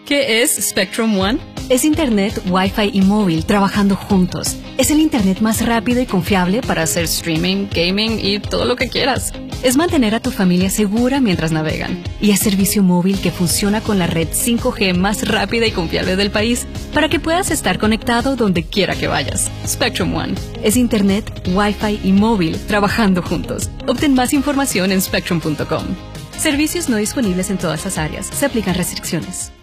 ¿Qué es Spectrum One? Es Internet, Wi-Fi y móvil trabajando juntos. Es el Internet más rápido y confiable para hacer Streaming, gaming y todo lo que quieras. Es mantener a tu familia segura mientras navegan. Y es servicio móvil que funciona con la red 5G más rápida y confiable del país para que puedas estar conectado donde quiera que vayas. Spectrum One. Es Internet, Wi-Fi y móvil trabajando juntos. Obtén más información en spectrum.com. Servicios no disponibles en todas las áreas. Se aplican restricciones.